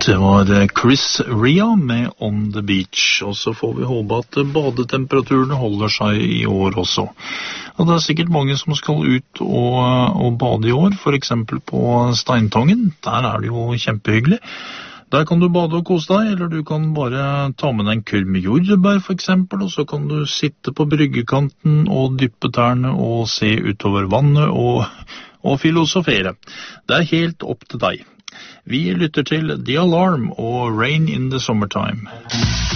Det var Chris Rea med On the Beach, og så får vi håpe at badetemperaturene holder seg i år også. Og det sikkert mange som skal ut og bade i år, for eksempel på Steintangen. Der det jo kjempehyggelig. Der kan du bade og kose deg, eller du kan bare ta med deg en kurv med jordbær for eksempel, og så kan du sitte på bryggekanten og dyppe tærne og se utover vannet og filosofere. Det helt opp til deg. Vi lytter til The Alarm og Rain in the Summertime.